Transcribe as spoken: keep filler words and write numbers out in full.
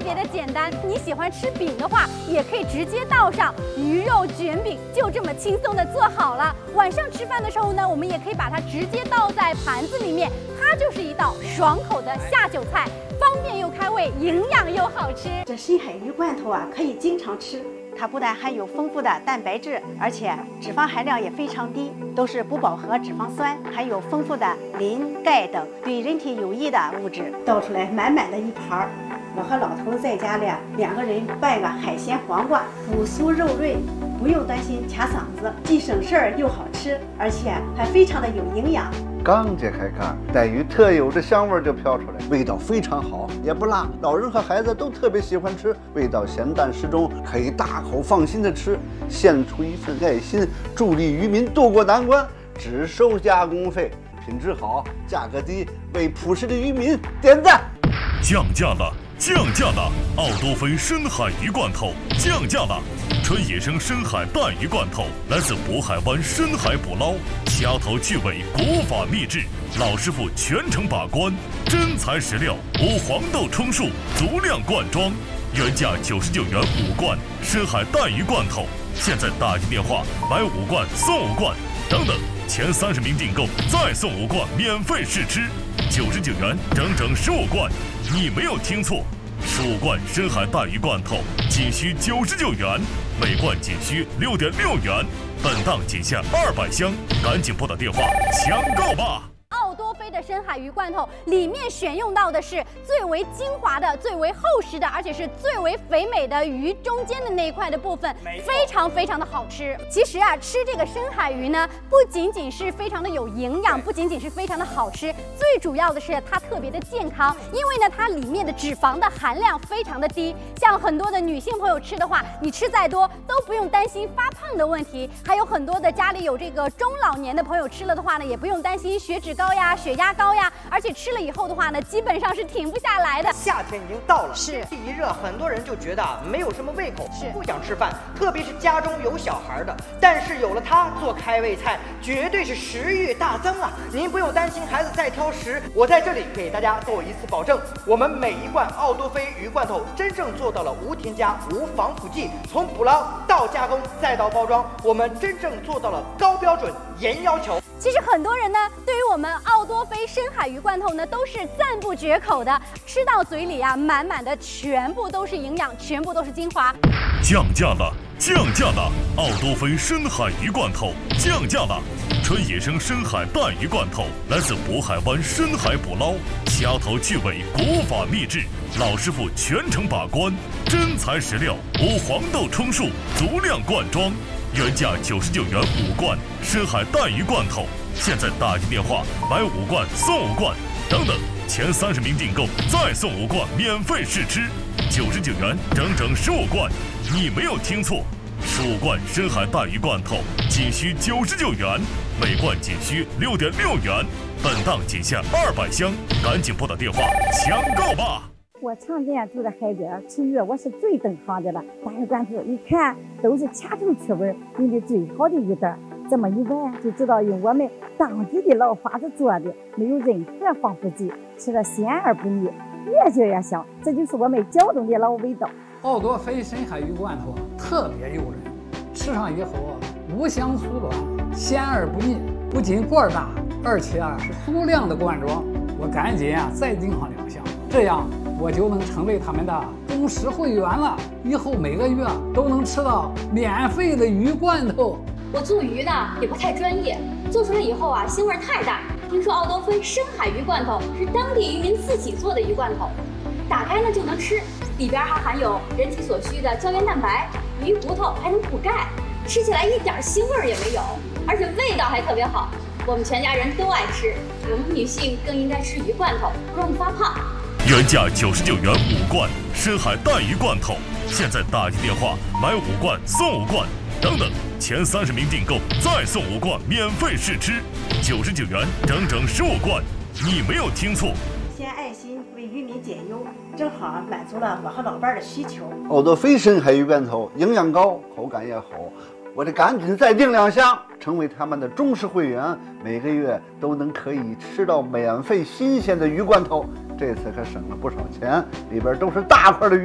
别的简单。你喜欢吃饼的话，也可以直接倒上鱼肉卷饼，就这么轻松的做好了。晚上吃饭的时候呢，我们也可以把它直接倒在盘子里面，它就是一道爽口的下酒菜，方便又开胃，营养又好吃。 这深海鱼罐头啊，可以经常吃。它不但含有丰富的蛋白质，而且脂肪含量也非常低，都是不饱和脂肪酸，含有丰富的磷、钙等对人体有益的物质。倒出来满满的一盘儿，我和老头在家里两个人拌个海鲜黄瓜，骨酥肉润，不用担心卡嗓子，既省事儿又好吃，而且还非常的有营养。 刚揭开盖，带鱼特有的香味就飘出来，味道非常好，也不辣，老人和孩子都特别喜欢吃，味道咸淡适中，可以大口放心的吃，献出一份爱心，助力渔民渡过难关，只收加工费，品质好，价格低，为朴实的渔民点赞。 降价了，降价了！奥多菲深海鱼罐头降价了。纯野生深海带鱼罐头来自渤海湾深海捕捞，掐头去尾，国法秘制，老师傅全程把关，真材实料，无黄豆充数，足量灌装，原价九十九元五罐深海带鱼罐头，现在打进电话买五罐送五罐，等等，前三十名订购再送五罐免费试吃，九十九元整整十五罐，你没有听错。十五罐深海带鱼罐头仅需九十九元，每罐仅需六点六元，本档仅限二百箱，赶紧拨打电话抢购吧！ 奥多菲的深海鱼罐头里面选用到的是最为精华的、最为厚实的，而且是最为肥美的鱼中间的那一块的部分，非常非常的好吃。其实啊，吃这个深海鱼呢，不仅仅是非常的有营养，不仅仅是非常的好吃，最主要的是它特别的健康，因为呢，它里面的脂肪的含量非常的低。像很多的女性朋友吃的话，你吃再多都不用担心发胖的问题。还有很多的家里有这个中老年的朋友吃了的话呢，也不用担心血脂高呀、血压高呀，而且吃了以后的话呢，基本上是停不下来的。 夏天已经到了， 是天气一热，很多人就觉得没有什么胃口， 是不想吃饭，特别是家中有小孩的。但是有了它做开胃菜，绝对是食欲大增啊！您不用担心孩子再挑食，我在这里给大家做一次保证，我们每一罐奥多菲鱼罐头真正做到了无添加、无防腐剂，从捕捞到加工再到包装，我们真正做到了高标准、严要求。 其实很多人呢，对于我们奥多菲深海鱼罐头呢，都是赞不绝口的。吃到嘴里啊，满满的全部都是营养，全部都是精华。 降价了，降价了！奥多菲深海鱼罐头降价了。纯野生深海带鱼罐头来自渤海湾深海捕捞，掐头去尾，国法秘制，老师傅全程把关，真材实料，无黄豆充数，足量灌装。原价九十九元五罐深海带鱼罐头，现在打进电话买五罐送五罐，等等，前三十名订购再送五罐免费试吃，九十九元整整十五罐，你没有听错，十五罐深海带鱼罐头仅需九十九元，每罐仅需六点六元，本档仅限二百箱，赶紧拨打电话抢购吧！ 我常年住在海边吃鱼，我是最懂行的了。大鱼罐头一看都是掐头去尾，用的最好的鱼蛋，这么一闻就知道用我们当地的老法子做的，没有任何防腐剂，吃了鲜而不腻，越嚼越香，这就是我们胶东的老味道。 奥多菲深海鱼罐头特别诱人，吃上以后无香酥软，鲜而不腻，不仅罐大，而且啊是足量的灌装。我赶紧啊再订上两箱，这样我就能成为他们的忠实会员了，以后每个月都能吃到免费的鱼罐头。 我做鱼呢也不太专业，做出来以后啊腥味太大。听说奥多菲深海鱼罐头是当地渔民自己做的鱼罐头，打开呢就能吃，里边还含有人体所需的胶原蛋白，鱼骨头还能补钙，吃起来一点腥味也没有，而且味道还特别好。我们全家人都爱吃，我们女性更应该吃鱼罐头，不容易发胖。 原价九十九元五罐深海带鱼罐头，现在打进电话买五罐送五罐，等等，前三十名订购再送五罐免费试吃，九十九元整整十五罐，你没有听错。 先爱心为渔民减忧，正好满足了我和老伴的需求。 奥多菲深海鱼罐头营养高，口感也好，我得赶紧再订两箱，成为他们的忠实会员，每个月都能可以吃到免费新鲜的鱼罐头。这次可省了不少钱，里边都是大块的鱼。